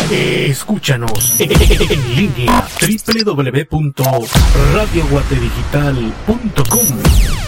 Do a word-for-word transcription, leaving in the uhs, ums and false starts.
Escúchanos en línea doble u doble u doble u punto radio guatedigital punto com.